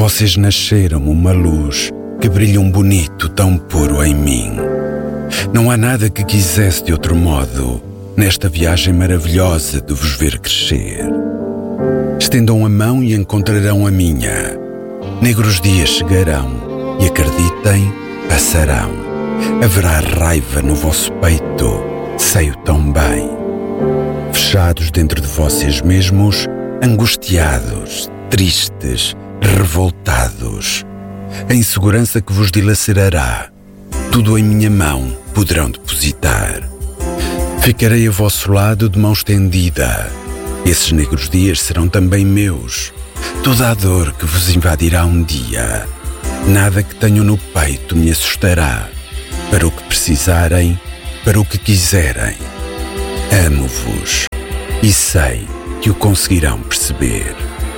Vocês nasceram uma luz que brilha bonito, tão puro em mim. Não há nada que quisesse de outro modo nesta viagem maravilhosa de vos ver crescer. Estendam a mão e encontrarão a minha. Negros dias chegarão e acreditem, passarão. Haverá raiva no vosso peito, sei-o tão bem. Fechados dentro de vocês mesmos, angustiados, tristes, revoltados. A insegurança que vos dilacerará, tudo em minha mão poderão depositar. Ficarei a vosso lado de mão estendida. Esses negros dias serão também meus. Toda a dor que vos invadirá um dia, nada que tenham no peito me assustará. Para o que precisarem, para o que quiserem. Amo-vos e sei que o conseguirão perceber.